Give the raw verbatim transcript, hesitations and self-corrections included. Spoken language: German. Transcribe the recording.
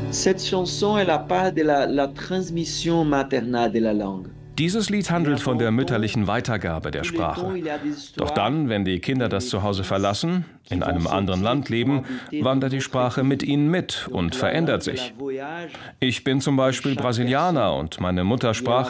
Cette chanson, elle parle de la, la transmission maternelle de la langue. Dieses Lied handelt von der mütterlichen Weitergabe der Sprache. Doch dann, wenn die Kinder das Zuhause verlassen, in einem anderen Land leben, wandert die Sprache mit ihnen mit und verändert sich. Ich bin zum Beispiel Brasilianer und meine Muttersprache